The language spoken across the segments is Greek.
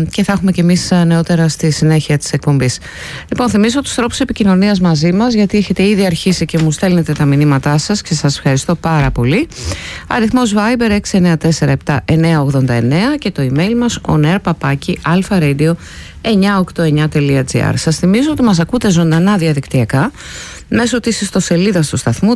και θα έχουμε και εμείς νεότερα στη συνέχεια της εκπομπής. Λοιπόν, θυμίζω τους τρόπους επικοινωνίας μαζί μας, γιατί έχετε ήδη αρχίσει και μου στέλνετε τα μηνύματά σας και σας ευχαριστώ πάρα πολύ. Αριθμός Viber 694-7-989 και το email μας onair@alpharadio989.gr. Σας θυμίζω ότι μας ακούτε ζωντανά διαδικτυακά μέσω της ιστοσελίδας του σταθμού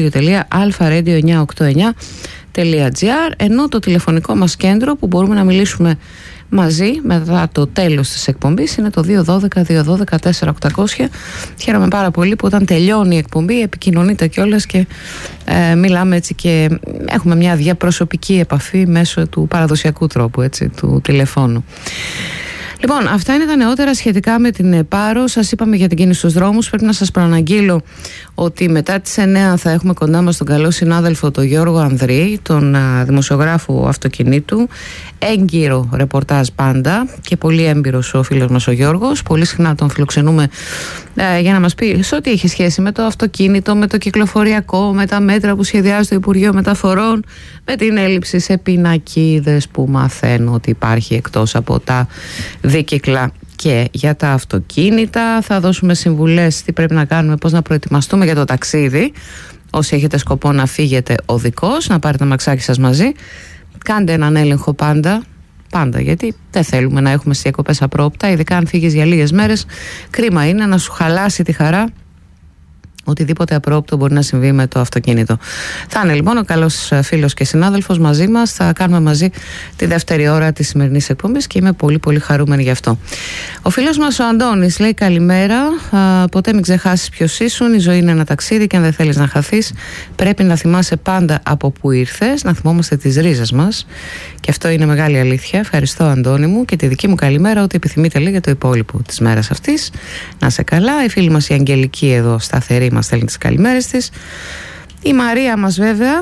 www.alpharadio989.gr, ενώ το τηλεφωνικό μας κέντρο που μπορούμε να μιλήσουμε μαζί μετά το τέλος της εκπομπής είναι το 212-212-4800. Χαίρομαι πάρα πολύ που όταν τελειώνει η εκπομπή επικοινωνείτε κιόλας και μιλάμε έτσι και έχουμε μια διαπροσωπική επαφή μέσω του παραδοσιακού τρόπου, έτσι, του τηλεφώνου. Λοιπόν, αυτά είναι τα νεότερα σχετικά με την Πάρο. Σας είπαμε για την κίνηση στους δρόμους. Πρέπει να σας προαναγγείλω ότι μετά τις 9 θα έχουμε κοντά μας τον καλό συνάδελφο τον Γιώργο Ανδρή, τον δημοσιογράφο αυτοκινήτου. Έγκυρο ρεπορτάζ πάντα και πολύ έμπειρος ο φίλος μας ο Γιώργος. Πολύ συχνά τον φιλοξενούμε για να μας πει σε ό,τι έχει σχέση με το αυτοκίνητο, με το κυκλοφοριακό, με τα μέτρα που σχεδιάζει το Υπουργείο Μεταφορών, με την έλλειψη σε πινακίδες που μαθαίνω ότι υπάρχει εκτός από τα δίκυκλα και για τα αυτοκίνητα. Θα δώσουμε συμβουλές τι πρέπει να κάνουμε, πώς να προετοιμαστούμε για το ταξίδι. Όσοι έχετε σκοπό να φύγετε οδικός, να πάρετε το μαξάκι σας μαζί, κάντε έναν έλεγχο πάντα, γιατί δεν θέλουμε να έχουμε στις διακοπές απρόοπτα, ειδικά αν φύγεις για λίγες μέρες. Κρίμα είναι να σου χαλάσει τη χαρά οτιδήποτε απρόοπτο μπορεί να συμβεί με το αυτοκίνητο. Θα είναι λοιπόν ο καλός φίλος και συνάδελφος μαζί μας. Θα κάνουμε μαζί τη δεύτερη ώρα της σημερινής εκπομπής και είμαι πολύ πολύ χαρούμενη γι' αυτό. Ο φίλος μας ο Αντώνης λέει καλημέρα. Ποτέ μην ξεχάσεις ποιος ήσουν. Η ζωή είναι ένα ταξίδι και αν δεν θέλεις να χαθείς πρέπει να θυμάσαι πάντα από που ήρθες, να θυμόμαστε τις ρίζες μας. Και αυτό είναι μεγάλη αλήθεια. Ευχαριστώ Αντώνη μου και τη δική μου καλημέρα. Ό,τι επιθυμείτε λέει για το υπόλοιπο της μέρας αυτής. Να είσαι καλά. Η φίλη μας η Αγγελική εδώ σταθερή μας στέλνει τις καλημέρες της. Η Μαρία μας βέβαια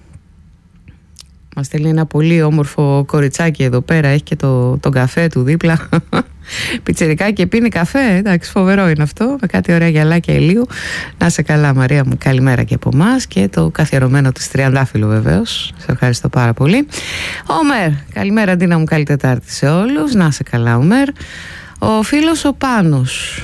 μας στέλνει ένα πολύ όμορφο κοριτσάκι εδώ πέρα. Έχει και τον καφέ του δίπλα. Πιτσιρικά και πίνει καφέ. Εντάξει, φοβερό είναι αυτό. Με κάτι ωραία γυαλάκια ηλίου. Να σε καλά Μαρία μου, καλημέρα και από εμάς. Και το καθιερωμένο της τριαντάφυλλου βεβαίως. Σε ευχαριστώ πάρα πολύ. Ο Μέρ, καλημέρα Ντίνα μου, καλή Τετάρτη σε όλους. Να σε καλά ο Μέρ. Ο φίλος ο Πάνος.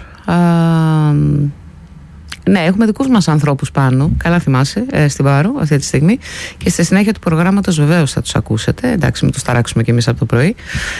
Ναι, έχουμε δικούς μας ανθρώπους πάνω, καλά θυμάσαι, στην Πάρο αυτή τη στιγμή και στη συνέχεια του προγράμματος βεβαίως θα τους ακούσετε. Εντάξει, μην τους ταράξουμε κι εμείς από το πρωί.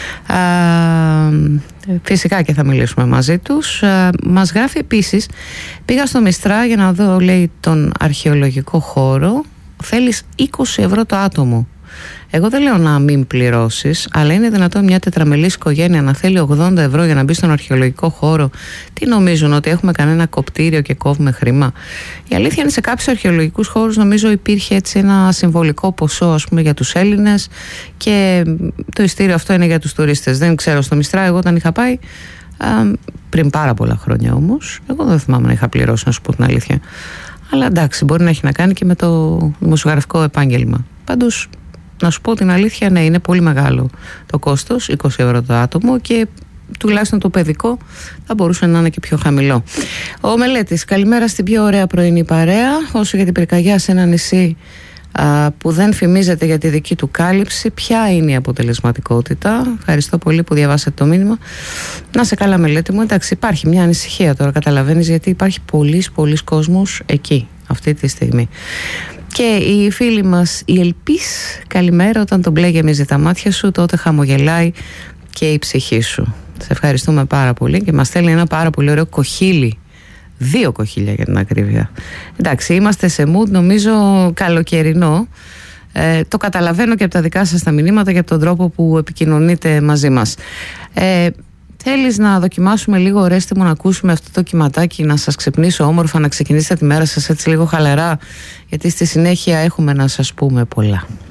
Φυσικά και θα μιλήσουμε μαζί τους. Μας γράφει επίσης, πήγα στο Μιστρά για να δω, λέει, τον αρχαιολογικό χώρο. Θέλεις 20 ευρώ το άτομο. Εγώ δεν λέω να μην πληρώσεις, αλλά είναι δυνατόν μια τετραμελής οικογένεια να θέλει 80 ευρώ για να μπει στον αρχαιολογικό χώρο? Τι νομίζουν, ότι έχουμε κανένα κοπτήριο και κόβουμε χρήμα? Η αλήθεια είναι σε κάποιους αρχαιολογικούς χώρους νομίζω υπήρχε έτσι ένα συμβολικό ποσό, ας πούμε, για τους Έλληνες και το ειστήριο αυτό είναι για τους τουρίστες. Δεν ξέρω στο Μιστρά, εγώ όταν είχα πάει πριν πάρα πολλά χρόνια όμως, εγώ δεν θυμάμαι να είχα πληρώσει, να σου πω την αλήθεια. Αλλά εντάξει, μπορεί να έχει να κάνει και με το δημοσιογραφικό επάγγελμα. Πάντως, να σου πω την αλήθεια, ναι, είναι πολύ μεγάλο το κόστος, 20 ευρώ το άτομο και τουλάχιστον το παιδικό θα μπορούσε να είναι και πιο χαμηλό. Ο Μελέτης, καλημέρα στην πιο ωραία πρωινή παρέα. Όσο για την πυρκαγιά σε ένα νησί που δεν φημίζεται για τη δική του κάλυψη, ποια είναι η αποτελεσματικότητα? Ευχαριστώ πολύ που διαβάσατε το μήνυμα. Να σε καλά Μελέτη μου. Εντάξει, υπάρχει μια ανησυχία τώρα, καταλαβαίνεις, γιατί υπάρχει πολλής κόσμος εκεί αυτή τη στιγμή. Και η φίλη μας η Ελπής, καλημέρα. Όταν τον μπλε γεμίζει τα μάτια σου, τότε χαμογελάει και η ψυχή σου. Σε ευχαριστούμε πάρα πολύ και μας στέλνει ένα πάρα πολύ ωραίο κοχύλι. 2 κοχύλια για την ακρίβεια. Εντάξει, είμαστε σε mood νομίζω καλοκαιρινό. Το καταλαβαίνω και από τα δικά σας τα μηνύματα και από τον τρόπο που επικοινωνείτε μαζί μας. Θέλεις να δοκιμάσουμε λίγο, Ορέστη μου, να ακούσουμε αυτό το κυματάκι, να σας ξυπνήσω όμορφα, να ξεκινήσετε τη μέρα σας έτσι λίγο χαλαρά, γιατί στη συνέχεια έχουμε να σας πούμε πολλά.